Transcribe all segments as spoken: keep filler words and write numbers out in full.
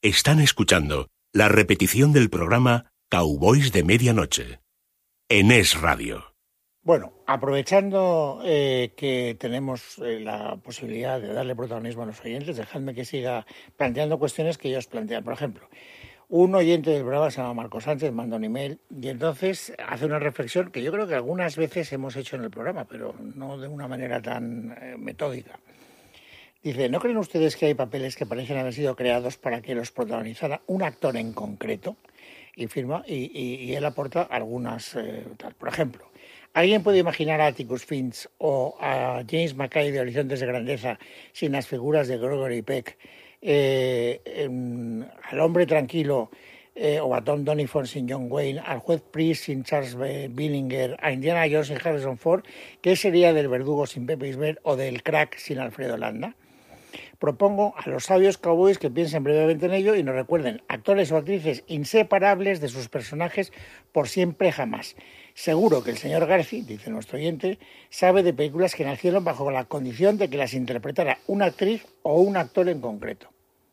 Están escuchando la repetición del programa Cowboys de Medianoche en Es Radio. Bueno, aprovechando eh, que tenemos eh, la posibilidad de darle protagonismo a los oyentes, dejadme que siga planteando cuestiones que ellos plantean. Por ejemplo, un oyente del programa se llama Marco Sánchez, manda un email y entonces hace una reflexión que yo creo que algunas veces hemos hecho en el programa, pero no de una manera tan eh, metódica. Dice, ¿no creen ustedes que hay papeles que parecen haber sido creados para que los protagonizara un actor en concreto? Y firma, y, y, y él aporta algunas, eh, tal. Por ejemplo, ¿alguien puede imaginar a Atticus Finch o a James Mackay de Horizontes de Grandeza sin las figuras de Gregory Peck, eh, en, al hombre tranquilo eh, o a Tom Doniphan sin John Wayne, al juez Priest sin Charles Billinger, a Indiana Jones sin Harrison Ford? ¿Qué sería del verdugo sin Pepe Isbert o del crack sin Alfredo Landa? Propongo a los sabios cowboys que piensen brevemente en ello y nos recuerden actores o actrices inseparables de sus personajes por siempre jamás. Seguro que el señor Garci, dice nuestro oyente, sabe de películas que nacieron bajo la condición de que las interpretara una actriz o un actor en concreto.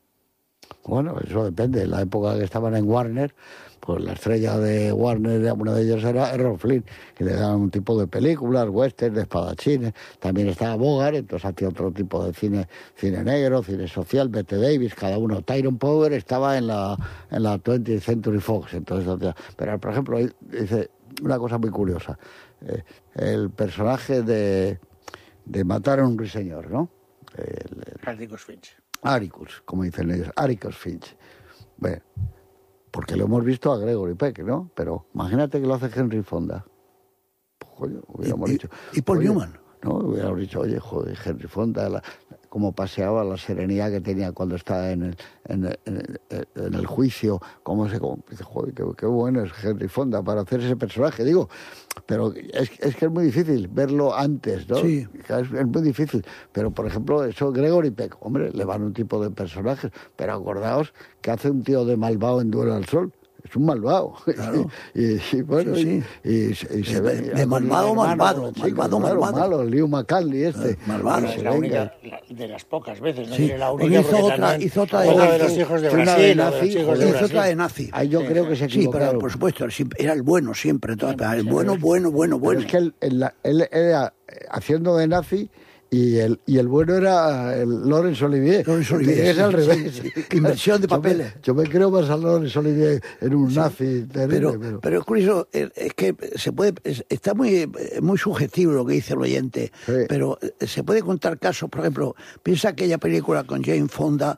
Bueno, eso depende. En la época que estaban en Warner, pues la estrella de Warner, una de ellos era Errol Flynn, que le daban un tipo de películas, western, de espadachines. También estaba Bogart, entonces hacía otro tipo de cine, cine negro, cine social, Bette Davis, cada uno. Tyrone Power estaba en la en la twentieth Century Fox, entonces hacía. Pero, por ejemplo, dice una cosa muy curiosa. Eh, el personaje de, de Matar a un ruiseñor, ¿no? El, el, Atticus Finch. Atticus, como dicen ellos, Atticus Finch. Bueno, porque lo hemos visto a Gregory Peck, ¿no? Pero imagínate que lo hace Henry Fonda. Pues, coño, hubiéramos y, dicho... Y Paul oye, Newman. No, hubiéramos dicho, oye, joder, Henry Fonda, la, cómo paseaba, la serenidad que tenía cuando estaba en el, en el, en el, en el juicio, cómo se... Cómo, dice, joder, qué, qué bueno es Henry Fonda para hacer ese personaje, digo... Pero es, es que es muy difícil verlo antes, ¿no? Sí. Es, es muy difícil. Pero, por ejemplo, eso Gregory Peck, hombre, le van un tipo de personajes. Pero acordaos que hace un tío de malvado en Duelo al Sol. Es un malvado. Claro. y, y, bueno, sí, sí. Y, y, y se de, ve... De, de malvado, hermano, malvado, chico, malvado, claro, malvado. malo, Liu McCanley este. Eh, malvado. Es la única, la, de las pocas veces, no sí. diré la única, hizo porque otra, hizo otra de, otra nazi, de los hijos de una Brasil, de de nazi, los hijos de hizo Brasil. otra de nazi. Ahí yo sí, creo sí. que se Sí, equivocaron. pero por supuesto, era el bueno siempre. Todo, Sí, el sí, bueno, sí. bueno, bueno, bueno, Pero bueno. es que él, él, él era haciendo de nazi y el, y el bueno era el Laurence Olivier. Laurence Olivier, Es sí, al revés. sí, sí. Inversión de papeles. Yo me, yo me creo más a Laurence Olivier en un Sí. nazi terrible. Pero, Pero, pero es curioso, es, es que se puede, es, está muy, muy subjetivo lo que dice el oyente, Sí. pero se puede contar casos, por ejemplo, piensa aquella película con Jane Fonda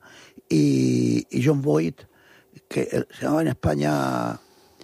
y, y John Boyd, que se llamaba en España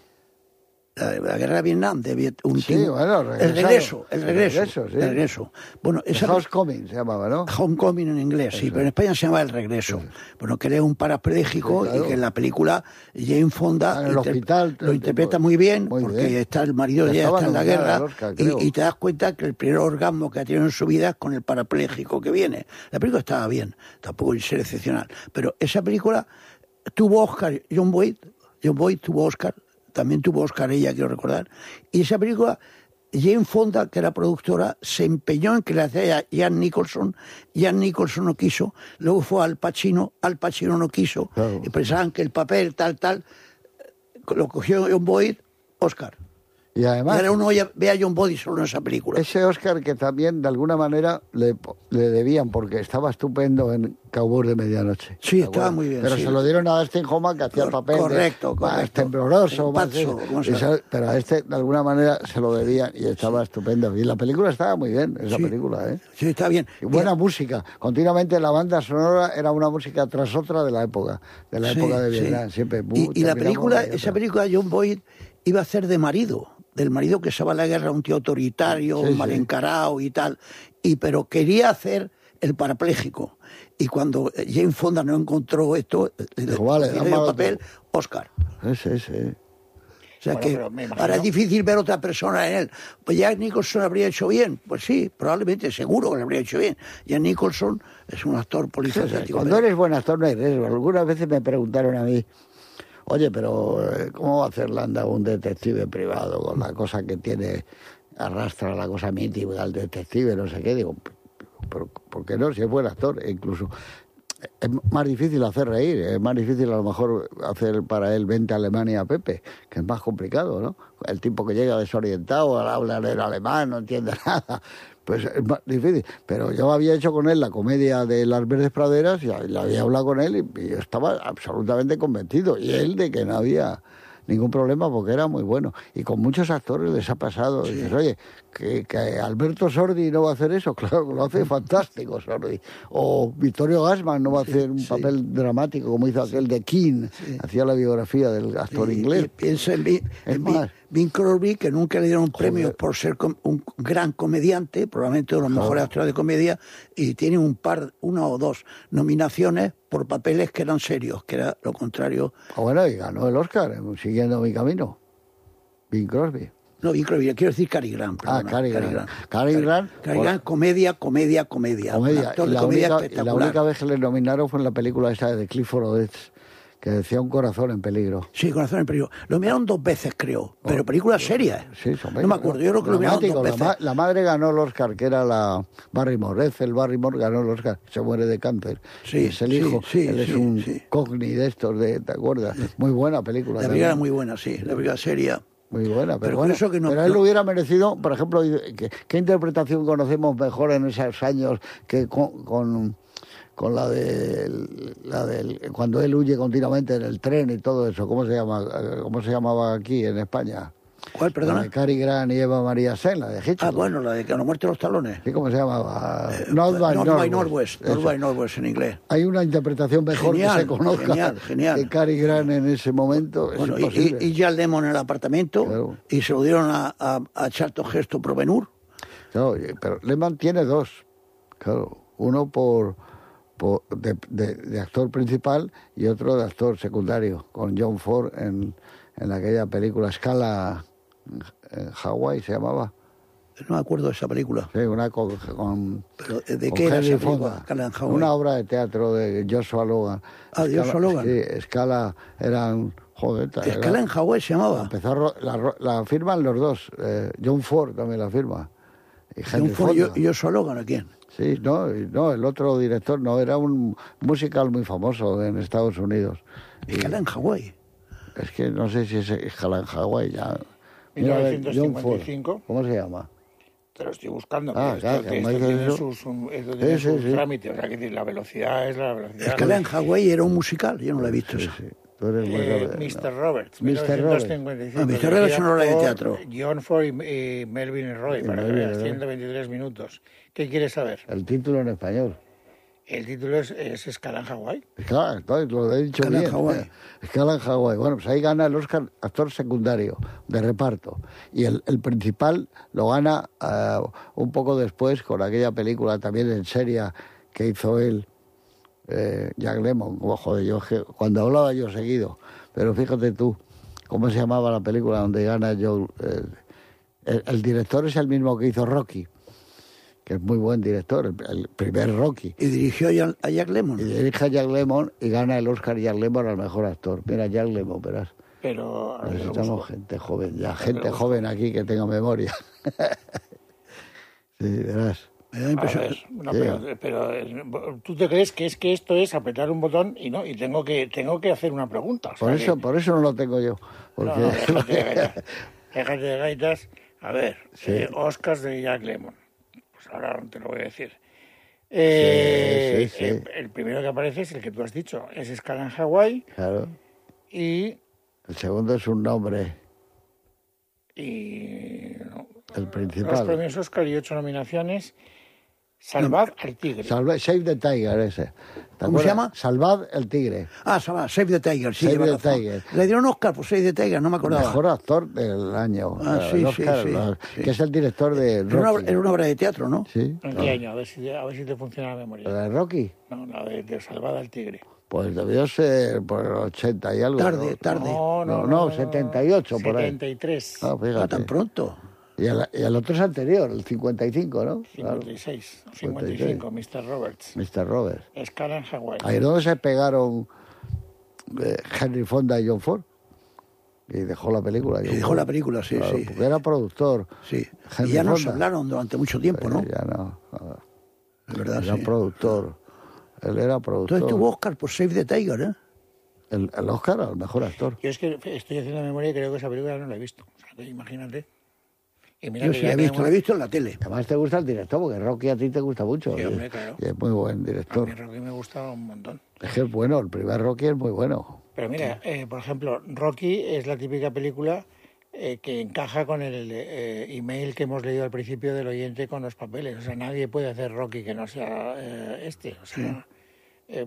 la, la guerra de Vietnam, de Viet, un Sí, tiempo- bueno, el regreso, el el regreso, regreso, sí. el regreso. Bueno, The esa House Coming se llamaba, ¿no? Homecoming en inglés, sí, Eso. pero en España se llama El Regreso. Bueno, que era un parapléjico Sí, claro. y que en la película Jane Fonda Ah, en el inter- hospital, lo interpreta muy bien, muy porque bien. está el marido Ya ya estaba está en la nominada guerra al Oscar, y, creo. y te das cuenta que el primer orgasmo que ha tenido en su vida es con el parapléjico que viene. La película estaba bien, tampoco es ser excepcional, pero esa película tuvo Oscar, John Boyd, John Boyd tuvo Oscar, también tuvo Oscar ella, quiero recordar, y esa película, Jane Fonda, que era productora, se empeñó en que la hacía Jan Nicholson, Jan Nicholson no quiso, luego fue Al Pacino, Al Pacino no quiso, Claro. y pensaban que el papel tal, tal, lo cogió John Boyd, Oscar. Y Y además, ahora uno ya ve a John Boyd solo en esa película. ese Oscar que también de alguna manera le, le debían, porque estaba estupendo en Cowboys de Medianoche. Sí, ¿te estaba acuerdas? muy bien, Pero sí. se lo dieron a Dustin Hoffman, que hacía el Cor- papel correcto, de, más correcto. tembloroso, El más Pazzo, eso. ¿cómo se Y llama? se- pero a este de alguna manera se lo debían y estaba estupendo. Y la película estaba muy bien, esa Sí. película, ¿eh? Sí, está bien. Y buena música. Continuamente la banda sonora era una música tras otra de la época, de la Sí, época de sí. Vietnam. Siempre. Y, bu- y la terminaba película, una y esa otra. película John Boyd iba a ser de marido, del marido que se va a la guerra, un tío autoritario, Sí, sí. mal encarado y tal, y pero quería hacer el parapléjico. Y cuando Jane Fonda no encontró esto, le Dijo, vale, le dio dame el otro. papel, Oscar. Ese, ese. O sea Bueno, que pero me imagino- ahora es difícil ver otra persona en él. Pues Jack Nicholson habría hecho bien. Pues sí, probablemente, seguro que lo habría hecho bien. Jack Nicholson es un actor polifacético. Cuando eres buen actor no hay riesgo. Algunas veces me preguntaron a mí, oye, pero eh, ¿cómo va a hacer Landa un detective privado con la cosa que tiene, arrastra la cosa mítica al detective, no sé qué? Digo, ¿por, por qué no? Si es buen actor, e incluso es más difícil hacer reír, es más difícil a lo mejor hacer para él Vente a Alemania, Pepe, que es más complicado, ¿no? El tipo que llega desorientado, habla en alemán, no entiende nada, pues es más difícil. Pero yo había hecho con él la comedia de Las Verdes Praderas y le había hablado con él y, y yo estaba absolutamente convencido, y él de que no había ningún problema porque era muy bueno. Y con muchos actores les ha pasado. Sí. Dices, oye, que, que Alberto Sordi no va a hacer eso. Claro, lo hace fantástico Sordi. O Vittorio Gassman no va a hacer sí, un sí. papel dramático como hizo aquel de King. Sí. Hacía la biografía del actor sí, inglés. Piensa en, Bing, en Bing Crosby, que nunca le dieron premios por ser com un gran comediante, probablemente uno de los Joder. mejores actores de comedia, y tiene un par, una o dos nominaciones por papeles que eran serios, que era lo contrario. Ah, bueno, y ganó el Oscar, siguiendo mi camino. Bing Crosby. No, Bing Crosby, quiero decir Cary Grant. Ah, Cary Grant. Cary Grant. Cary Grant, comedia, comedia, comedia. Comedia. Actor de la, comedia única, espectacular. la única vez que le nominaron fue en la película esa de Clifford Odets, que decía Un corazón en peligro. Sí, Corazón en peligro. Lo miraron dos veces, creo, pero películas serias. Sí, son no me acuerdo, yo creo que lo miraron dos veces. La, ma la madre ganó el Oscar, que era la Barrymore. Ethel Barrymore ganó el Oscar, se muere de cáncer. Sí, es el hijo, sí, sí, él es sí, un sí. cogni de estos, de, ¿te acuerdas? Sí. Muy buena película. La película era muy buena, sí, la película seria. Muy buena, pero, pero bueno, eso que no, pero él no... hubiera merecido, por ejemplo, ¿qué, qué interpretación conocemos mejor en esos años que con... con con la de la del cuando él huye continuamente en el tren y todo eso? ¿Cómo se llama? ¿Cómo se llamaba aquí en España? ¿Cuál, perdona? La de Cary Grant y Eva María Sen, la de Hitchcock. Ah, bueno, la de que no muerte los talones. ¿Sí? ¿Cómo se llamaba? Eh, North by North Northwest. by Northwest, North by Northwest en inglés. Hay una interpretación mejor genial, que se conozca genial, genial. de Cary Grant en ese momento. Bueno, es imposible. y, y ya el demo en el apartamento, claro. Y se lo dieron a, a, a Charlton Heston por Ben-Hur. No, pero Lehman tiene dos, claro, uno por... De, de, de actor principal y otro de actor secundario, con John Ford en, en aquella película Escala en Hawái, se llamaba. No me acuerdo de esa película. Sí, una con... con ¿Pero de con qué era Henry esa película? Escala en Hawái. Una obra de teatro de Joshua Logan. Ah, de Joshua Logan. Sí, Escala eran... Joder, Escala era, en Hawái se llamaba. Empezó, la, la firman los dos, eh, John Ford también la firma. Y John Ford y, y Joshua Logan, ¿a quién? Sí, no, no, el otro director no, era un musical muy famoso en Estados Unidos. Escala en Hawái. Es que no sé si es Escala en Hawái ya. mil novecientos cincuenta y cinco. ¿Cómo se llama? Te lo estoy buscando. Ah, claro, esto, esto tiene sus, un, esto tiene sí, sus sí, trámites. Sí. O sea, que la velocidad es la velocidad. Escala en Hawái era un musical, yo no lo he visto sí, eso. Sí. Tú eres muy eh, mister Roberts, mister Roberts. Ah, mister Roberts es una obra de teatro. John Ford y, y Melvin Roy, para que veas, ciento veintitrés minutos. ¿Qué quieres saber? El título en español. El título es, es Escala en Hawái. Claro, lo he dicho Escala bien. En Hawái. Escala en Hawái. Bueno, pues ahí gana el Oscar actor secundario de reparto. Y el, el principal lo gana uh, un poco después con aquella película también en serie que hizo él, eh, Jack Lemmon. Oh, joder, yo, cuando hablaba yo seguido. Pero fíjate tú, ¿cómo se llamaba la película donde gana Joe? Eh, el, el director es el mismo que hizo Rocky, que es muy buen director, el, el primer Rocky. Y dirigió a Jack Lemmon. Y dirige a Jack Lemmon y gana el Oscar Jack Lemmon al mejor actor. Mira, Jack Lemmon, verás. Pero necesitamos gente joven, ya, gente joven aquí que tenga memoria. Sí, verás. Me da ver, no, sí. pero, pero tú te crees que es que esto es apretar un botón y no, y tengo que tengo que hacer una pregunta. O sea por eso, que... por eso no lo tengo yo. Porque... No, no, déjate de gaitas. Déjate de gaitas. A ver, sí. eh, Oscars de Jack Lemmon. Pues ahora te lo voy a decir. Eh, sí, sí, sí. El, el primero que aparece es el que tú has dicho, es Escala en Hawái. Claro. Y el segundo es un nombre. Y no, el principal. Los premios Oscar y ocho nominaciones. Salvad no, al tigre. Salve, Save the Tiger, ese. ¿Cómo se llama? Salvad el tigre. Ah, Salvad, Save the Tiger, sí. Save the Tiger. Le dieron Oscar por Save the Tiger, no me acordaba. Mejor actor del año. Ah, sí, Oscar, sí, la, sí. Que es el director de Rocky. Era una, era una obra de teatro, ¿no? Sí. ¿En qué año? A ver si, a ver si te funciona la memoria. ¿La de Rocky? No, la de, de Salvad al tigre. Pues debió ser por el ochenta y algo. Tarde, ¿no? tarde. No, no, no, no, no setenta y ocho por ahí. setenta y tres. Ah, fíjate. No tan pronto. Y el, y el otro es anterior, el cincuenta y cinco, ¿no? cincuenta y seis, claro. cincuenta y cinco, mister Roberts. mister Roberts. Escala en Hawái. Ahí es donde se pegaron eh, Henry Fonda y John Ford. Y dejó la película. Y dejó Ford. la película, sí, claro, sí. Porque era productor. Sí. Henry y ya Fonda. nos hablaron durante mucho tiempo, ¿no? Pero ya no. no. Es verdad, era sí. productor. Él era productor. Entonces tuvo Oscar por Save the Tiger, ¿eh? El, el Oscar al mejor actor. Yo es que estoy haciendo memoria y creo que esa película no la he visto. O sea, que imagínate. Y mira Yo que sí ya la he visto, tenemos- la he visto en la tele. Además te gusta el director, porque Rocky a ti te gusta mucho. Sí, y- hombre, claro. y es muy buen A mí director. Rocky me gusta un montón. Es que es bueno, el primer Rocky es muy bueno. Pero mira, eh, por ejemplo, Rocky es la típica película eh, que encaja con el eh, email que hemos leído al principio del oyente con los papeles. O sea, nadie puede hacer Rocky que no sea eh, este. O sea, eh,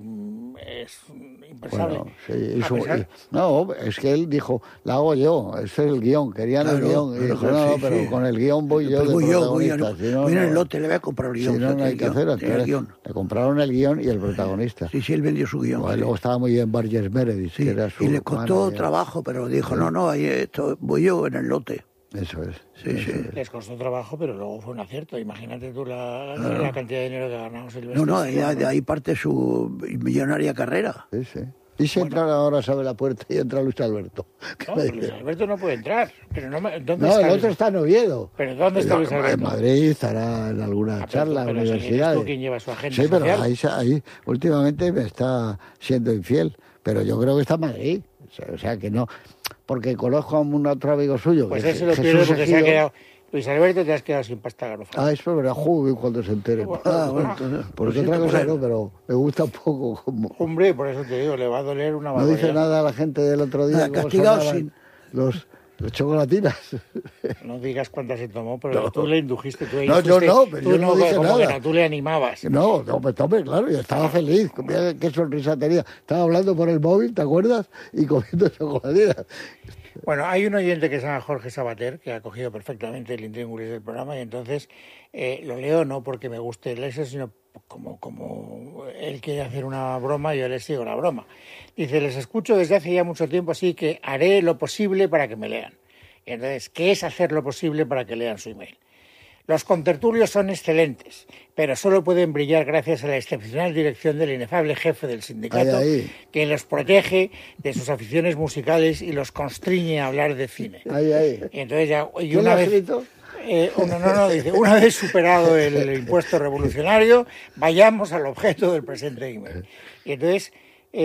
es impensable. Bueno, sí, A hizo- pesar- y- no, es que él dijo, la hago yo, ese es el guión, querían el Claro, guión. Y pero dijo, no, no, sí, pero sí. con el guión voy yo Pero de voy yo, voy a- protagonista. Si no, voy en no- el lote, le voy a comprar el si guión. no, o sea, no hay tiene que el hacer. guión, tiene el Entonces, guión. le compraron el guión y el protagonista. Sí, sí, él vendió su guión. Bueno, sí. luego estaba muy bien Burgess Meredith, Sí, que era su y le costó manager. trabajo, pero dijo, no, no, ahí esto, voy yo en el lote. Eso es. Sí, eso sí. es. Les costó trabajo, pero luego fue un acierto. Imagínate tú la, la cantidad de dinero que ganamos Silvestre. No, no, de, de ahí parte su millonaria carrera. Sí, sí. Y si entra ahora, sabe la puerta y entra Luis Alberto. No, pero Luis Alberto no puede entrar. Pero no, me- ¿dónde No, está el Luis- otro está en Oviedo. ¿Pero dónde está Luis En Alberto? Madrid estará en alguna Ah, pero- charla, en pero si eres universidades. tú quien lleva su agenda Sí, pero social. ahí, se- ahí últimamente me está siendo infiel. Pero yo creo que está en Madrid. O sea, o sea, que no. Porque conozco a un otro amigo suyo. Pues que ese es lo pierde Jesús porque se ha Ejido. quedado... Luis Alberto, te has quedado sin pasta garofal. Ah, eso es verdad, joder, cuando se entere. Ah, bueno, entonces, Porque lo otra siento cosa por no, él. pero me gusta un poco como... Hombre, por eso te digo, le va a doler una No barbaridad. dice nada a la gente del otro día. Nada, cómo castigado sonaban sin- Los, los chocolatinas. No digas cuántas se tomó, pero No. tú le indujiste. Tú No, yo fuiste- no, pero tú yo no dije como nada. que no, tú le animabas. No, no, pues hombre, claro, yo estaba feliz. Mira qué sonrisa tenía. Estaba hablando por el móvil, ¿te acuerdas? Y comiendo chocolatinas. Bueno, hay un oyente que se llama Jorge Sabater, que ha cogido perfectamente el intríngulis del programa, y entonces eh, lo leo no porque me guste leerse, sino como, como él quiere hacer una broma, yo le sigo la broma. Dice, les escucho desde hace ya mucho tiempo, así que haré lo posible para que me lean. Y entonces, ¿qué es hacer lo posible para que lean su email? Los contertulios son excelentes, pero solo pueden brillar gracias a la excepcional dirección del inefable jefe del sindicato, Ahí, ahí. que los protege de sus aficiones musicales y los constriñe a hablar de cine. Ahí, ahí. Y entonces ya, y ¿Quién una lo ha vez, escrito? eh, uno, no, no, dice, una vez superado el impuesto revolucionario, vayamos al objeto del presente email. Y entonces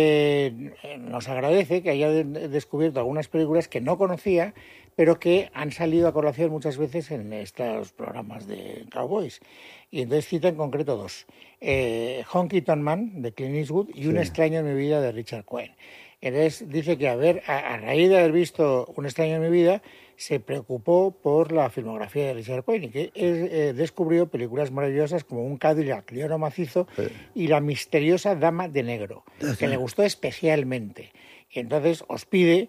eh, nos agradece que haya de- descubierto algunas películas que no conocía, pero que han salido a colación muchas veces en estos programas de Cowboys. Y entonces cita en concreto dos. Eh, Honky Tonk Man, de Clint Eastwood, y Un extraño en mi vida, de Richard Cohen. Entonces dice que a, ver, a, a raíz de haber visto Un extraño en mi vida, se preocupó por la filmografía de Richard Cohen y que eh, eh, descubrió películas maravillosas como Un Cadillac León macizo y La misteriosa dama de negro, que le gustó especialmente. Y entonces os pide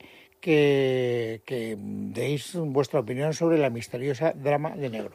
que, que deis vuestra opinión sobre La misteriosa dama de negro.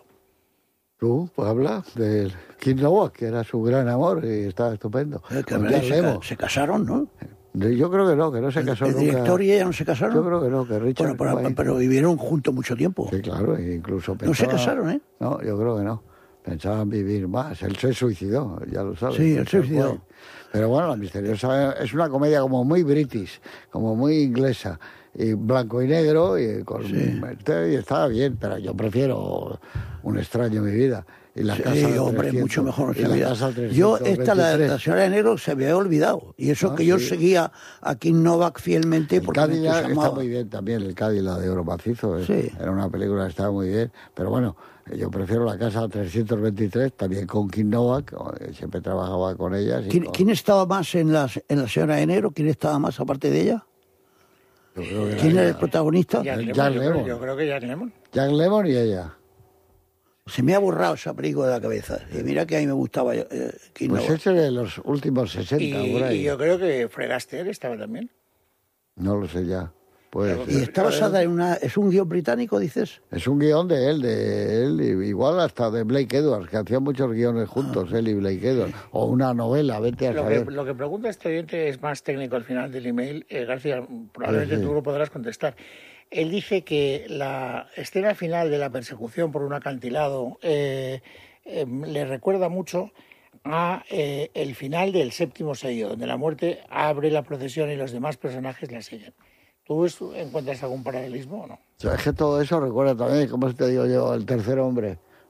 Tú, pues habla del Kim Novak, que era su gran amor y estaba estupendo. Eh, que Con se, Jan ca- Lemmon. se casaron, ¿no? Yo creo que no, que no se casó ¿El nunca. director y ella no se casaron? Yo creo que no, que Richard Bueno, pero, Cohen- pero vivieron juntos mucho tiempo. Sí, claro, e incluso No se pensaba- casaron, ¿eh? No, yo creo que no. Pensaban vivir más. Él se suicidó, ya lo sabes. Sí, él se Richard suicidó. Cohen. Pero bueno, La misteriosa es una comedia como muy british, como muy inglesa, y blanco y negro, y, con, y estaba bien, pero yo prefiero Un extraño en mi vida. Y la Sí, casa del hombre, trescientos, mucho mejor. y la Mira, casa del yo, esta, la, trescientos veintitrés. la señora de negro, se me había olvidado. Y eso Ah, que yo sí. seguía a Kim Novak fielmente El porque me Cadillac está entusiasmaba. muy bien también, el Cadillac de Oro Macizo. ¿eh? Sí. Era una película que estaba muy bien. Pero bueno, yo prefiero La Casa trescientos veintitrés, también con Kim Novak, que siempre trabajaba con ellas. y ¿Quién, con- quién estaba más en la, en la señora de negro? ¿Quién estaba más aparte de ella? yo creo que ¿Quién era era el ella. protagonista? Jack El Lemmon, Jack yo, creo, Lemmon. yo creo que Jack Lemmon. Jack Lemmon y ella. Se me ha borrado esa película de la cabeza. Y mira que a mí me gustaba eh, Kim Pues Novak. ese de los últimos sesenta, Y, por ahí. y yo creo que Fred Astaire estaba también. No lo sé ya. Pues, Pero- Y está basada en una... ¿Es un guión británico, dices? es un guión de él, de él, y igual hasta de Blake Edwards, que hacían muchos guiones juntos, él y Blake Edwards. O una novela, vete a Lo que, saber. lo que pregunta este oyente es más técnico al final del email. Eh, García, probablemente Sí, sí. tú lo podrás contestar. Él dice que la escena final de la persecución por un acantilado eh, eh, le recuerda mucho a eh, el final del séptimo sello, donde la muerte abre la procesión y los demás personajes la siguen. ¿Tú es- encuentras algún paralelismo o no? O sea, es que todo eso recuerda también, ¿cómo te digo yo? El tercer hombre.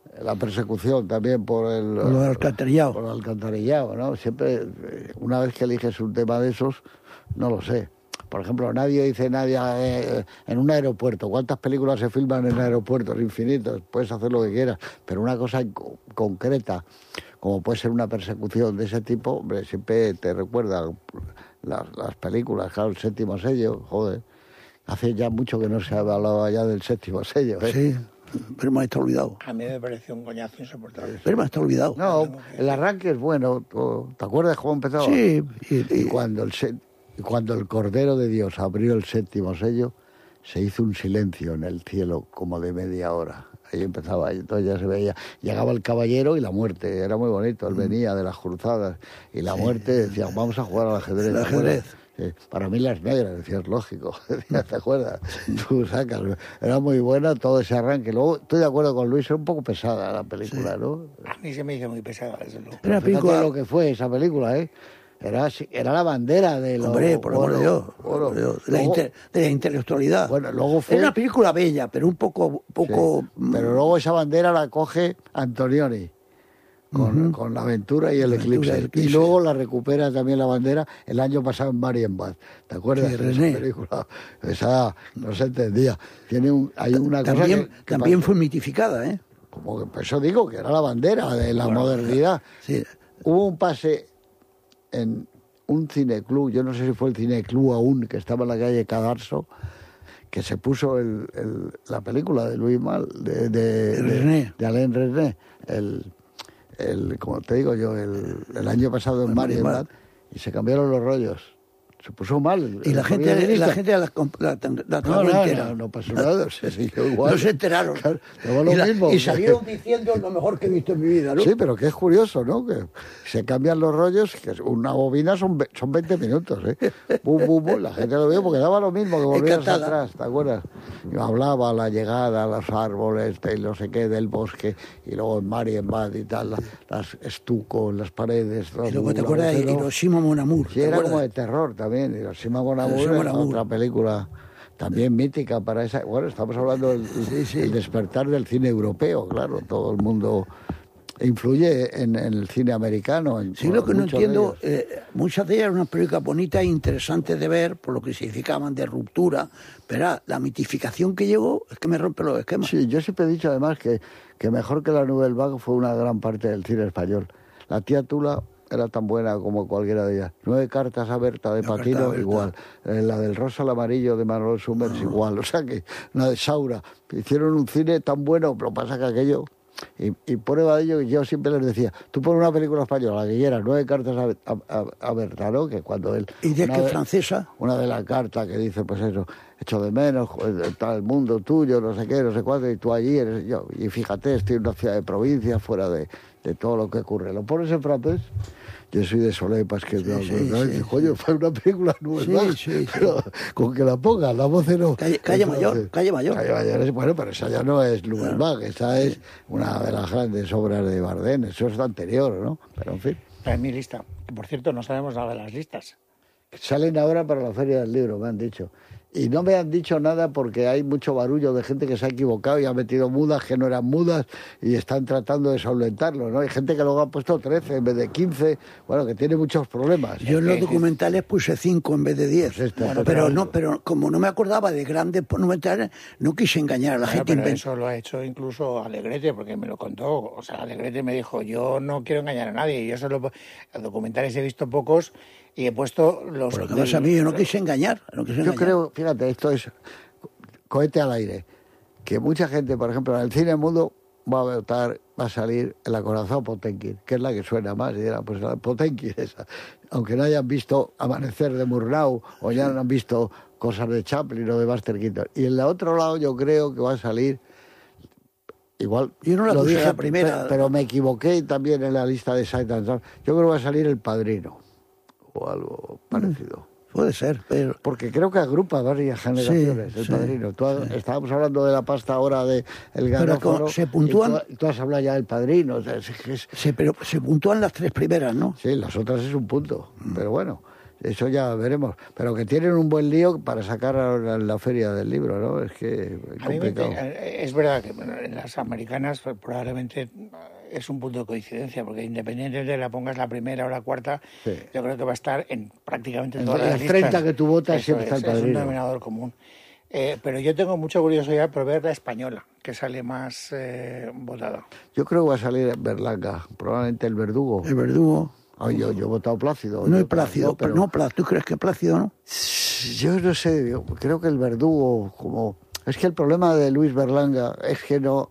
La persecución también por el... Por lo del alcantarillado. Por el alcantarillado, ¿no? Siempre, una vez que eliges un tema de esos, no lo sé. Por ejemplo, nadie dice nadie eh, en un aeropuerto. ¿Cuántas películas se filman en aeropuertos? Infinitos. Puedes hacer lo que quieras. Pero una cosa co- concreta, como puede ser una persecución de ese tipo, hombre, siempre te recuerda las, las películas. Claro, el séptimo sello, joder. Hace ya mucho que no se ha hablado ya del séptimo sello, ¿eh? Sí. Pero me está olvidado. A mí me pareció un coñazo insoportable. Pero me está olvidado. No, el arranque es bueno. ¿Te acuerdas cómo empezaba? Sí. Y, Y y- cuando el, se- y cuando el Cordero de Dios abrió el séptimo sello, se hizo un silencio en el cielo como de media hora. Ahí empezaba, y entonces ya se veía. Llegaba el caballero y la muerte. Era muy bonito. Él venía de las cruzadas. Y la muerte decía, vamos a jugar al ajedrez. El ¿te acuerdas? ajedrez. Sí, para mí las negras, decías, lógico, ¿te acuerdas? Tú sacas, era muy buena todo ese arranque. Luego, estoy de acuerdo con Luis, era un poco pesada la película, ¿no? A mí se me hizo muy pesada, desde luego. Era Fíjate película- lo que fue esa película, ¿eh? Era, era la bandera de los... Hombre, por amor de Dios, por amor de Dios, de la, Luego- inte- de la intelectualidad. Bueno, luego fue... Era una película bella, pero un poco... poco Sí, pero luego esa bandera la coge Antonioni con, con La Aventura y el La Aventura Eclipse. y el Eclipse. Y luego la recupera también la bandera el año pasado en Marienbad. ¿Te acuerdas Sí, de esa René. película? Esa no se entendía. Tiene un, hay una cosa también que, que también pasó. fue mitificada, ¿eh? Como que, por eso digo que era la bandera de la Bueno, modernidad. Sí. Hubo un pase en un cineclub, yo no sé si fue el cineclub aún, que estaba en la calle Cadarso, que se puso el, el- la película de Louis Mal, de, de, René. de, de Alain René, el, el, como te digo yo, el, el año pasado en En Marienbad, Marienbad. y se cambiaron los rollos. Se puso mal. el- Y la el gente, guionista. la gente la, comp- la, la No, tragó no, entera. no, no pasó nada, se siguió igual. No se enteraron. Claro, daba lo y, la- mismo. y salieron diciendo lo mejor que he visto en mi vida, ¿no? Sí, pero que es curioso, ¿no? Que se cambian los rollos, que una bobina son, ve- son veinte minutos, ¿eh? Bum, bum, bum, la gente lo vio porque daba lo mismo que volvías Encantada. atrás, ¿te acuerdas? Y hablaba la llegada, los árboles, de no sé qué, del bosque, y luego en Marienbad y tal, la- las estuco en las paredes. Y luego te la acuerdas de acero. Hiroshima Mon Amour. Sí, ¿te era acuerdas? como de terror también, Hiroshima Mon Amour Hiroshima era Mon Amour. otra película también mítica para esa... Bueno, estamos hablando del el despertar del cine europeo, claro, todo el mundo influye en, en el cine americano. En, Sí, lo que no muchos de entiendo, ellos. eh, muchas de ellas eran unas películas bonitas e interesantes de ver, por lo que significaban de ruptura, pero ah, la mitificación que llegó es que me rompe los esquemas. Sí, yo siempre he dicho además que, que mejor que la Nouvelle Vague fue una gran parte del cine español. La tía Tula era tan buena como cualquiera de ellas. Nueve cartas a Berta de La carta Patino, a Berta. igual. Eh, la del Rosa al Amarillo de Manuel Summers, igual. O sea que la de Saura. Hicieron un cine tan bueno, pero pasa que aquello... Y, y prueba de ello, yo siempre les decía, tú pones una película española, la que quieras, nueve cartas a, a, a, a Berta, ¿no? Que cuando él... Y de una que de- francesa, Una de las cartas que dice, pues eso, echo de menos, joder, está el mundo tuyo, no sé qué, no sé cuánto, y tú allí eres yo. Y fíjate, estoy en una ciudad de provincia, fuera de, de todo lo que ocurre. Lo pones en francés, yo soy de Solepas, que Sí, no, sí, no, sí, coño, fue una película nueva, Sí, sí, sí. pero con que la ponga, la voz no. Calle- Calle en Mayor, francés. Calle Mayor. Calle Mayor es, bueno, pero esa ya no es Nouvelle Vague, esa es una de las grandes obras de Bardem, eso es anterior, ¿no? Pero en fin. En mi lista. Que, por cierto, no sabemos nada de las listas. Salen ahora para la Feria del Libro, me han dicho. Y no me han dicho nada porque hay mucho barullo de gente que se ha equivocado y ha metido mudas que no eran mudas y están tratando de solventarlo, ¿no? Hay gente que luego ha puesto trece en vez de quince, bueno, que tiene muchos problemas. yo en los documentales puse cinco en vez de diez. Pues este, Bueno, pero- pero no, pero como no me acordaba de grandes documentales, no quise engañar a la Bueno, gente. pero invent- eso lo ha hecho incluso Alegrete, porque me lo contó. O sea, Alegrete me dijo, yo no quiero engañar a nadie. Yo solo, los documentales he visto pocos y he puesto los... Por lo que pasa a mí, yo no quise engañar. No quise Yo engañar. creo, fíjate, esto es cohete al aire, que mucha gente, por ejemplo, en el cine mudo va a votar, va a salir el acorazado Potemkin, que es la que suena más, y dirá, pues la Potemkin esa. Aunque no hayan visto Amanecer de Murnau o ya no han visto cosas de Chaplin o de Buster Keaton. Y en el otro lado yo creo que va a salir, igual, Yo no la lo puse dije, la primera. pe- pero me equivoqué también en la lista de Sight and Sound. Yo creo que va a salir El Padrino o algo parecido. Puede ser, pero... Porque creo que agrupa varias generaciones, Sí, el sí, Padrino. Tú has- sí. Estábamos hablando de la pasta ahora de El Pero Garóforo. como se puntúan- y tú, tú has hablado ya del Padrino. O sea, es- es- Se, pero se puntúan las tres primeras, ¿no? sí, las otras es un punto. Pero bueno, eso ya veremos. Pero que tienen un buen lío para sacar ahora la feria del libro, ¿no? Es que es A mí me, complicado. es verdad que bueno, en las americanas pues, probablemente es un punto de coincidencia, porque independientemente de la pongas la primera o la cuarta, Sí. yo creo que va a estar en prácticamente En todas las las listas. treinta que tú votas Eso siempre está es, el es un Padrino. denominador común. Eh, pero yo tengo mucha curiosidad por ver la española, que sale más eh, votada. Yo creo que va a salir Berlanga, probablemente el Verdugo. El Verdugo. Ay, yo, yo he votado Plácido. No yo, es Plácido, pero no, Plácido. ¿Tú crees que es Plácido, no? Yo no sé, yo creo que el Verdugo, como... Es que el problema de Luis Berlanga es que no...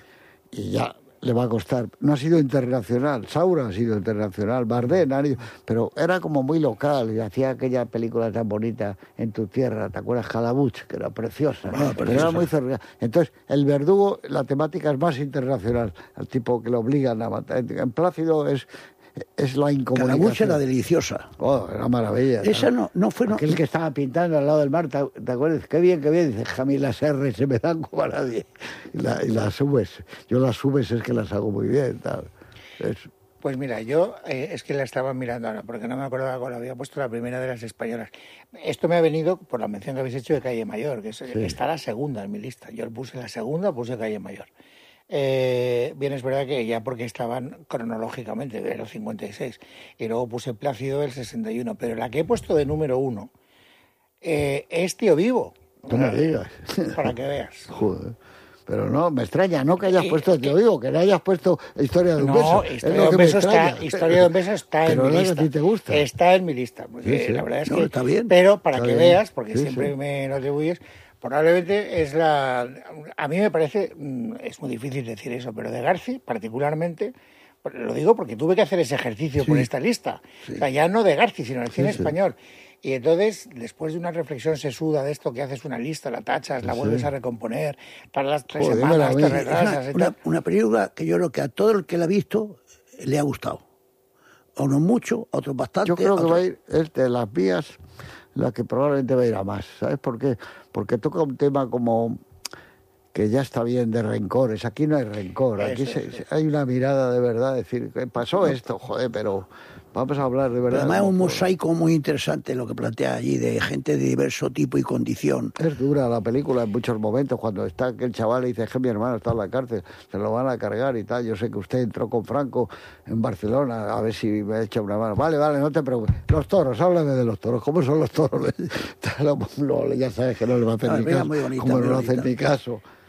Y ya le va a costar. No ha sido internacional. Saura ha sido internacional. Bardem ha ido... Pero era como muy local y hacía aquella película tan bonita En tu tierra. ¿Te acuerdas? Calabuch, que era preciosa. Ah, pero era muy cercana. Entonces, el Verdugo, la temática es más internacional. El tipo que lo obligan a matar. En Plácido es... Es la incomunicación. Calabuch era deliciosa. Oh, era maravilla. Esa no, no fue... No, Aquel que estaba pintando al lado del mar, ¿te, te acuerdas? Qué bien, qué bien. Dice, Jamil, las R se me dan como a nadie. Y, la, y las subes. Yo las subes es que las hago muy bien. Tal. Es, Pues mira, yo eh, es que la estaba mirando ahora, porque no me acordaba cuando había puesto la primera de las españolas. Esto me ha venido por la mención que habéis hecho de Calle Mayor, que es, está la segunda en mi lista. Yo puse la segunda, puse Calle Mayor. Eh, bien, es verdad que ya porque estaban cronológicamente de los cincuenta y seis, y luego puse Plácido del sesenta y uno, pero la que he puesto de número uno eh, es Tío Vivo. no me digas. Para que veas. Joder. Pero no, me extraña, no que hayas Y- puesto, te lo digo, que no hayas puesto Historia de un No, beso. Es Historia lo de que un me beso está, extraña. Historia de un beso está Pero en mi es lo que lista. a ti te gusta. Está en mi lista, porque Sí, sí. la verdad es No, que está bien. Pero para Está que bien. veas, porque Sí, siempre sí. me lo atribuyes, probablemente es la. A mí me parece, mm, es muy difícil decir eso, pero de Garci particularmente. Lo digo porque tuve que hacer ese ejercicio por esta lista. O sea, ya no de Garci, sino del cine sí. español. Y entonces, después de una reflexión sesuda de esto, que haces una lista, la tachas, la vuelves a recomponer, tardas tres Joder, dímelo a semanas, mí. te Es Es retrasas una, y una, tal. una película que yo creo que a todo el que la ha visto le ha gustado. A unos mucho, a otros bastante. Yo creo a que otros- va a ir, es de las vías, la que probablemente va a ir a más. ¿Sabes por qué? Porque toca un tema como que ya está bien de rencores. Aquí no hay rencor, aquí Eso se- es, se- hay una mirada de verdad, decir, ¿qué pasó esto? Joder, pero vamos a hablar de Pero verdad. además es un Como- mosaico muy interesante lo que plantea allí, de gente de diverso tipo y condición. Es dura la película en muchos momentos, cuando está aquel chaval y dice que mi hermano está en la cárcel, se lo van a cargar y tal. Yo sé que usted entró con Franco en Barcelona, a ver si me echa una mano. Vale, vale, no te preocupes. Los toros, háblame de los toros. ¿Cómo son los toros? No, ya sabes que no le va a hacer Ah, ni mira, caso. muy bonita, Como muy no le hacen bonita. ni caso.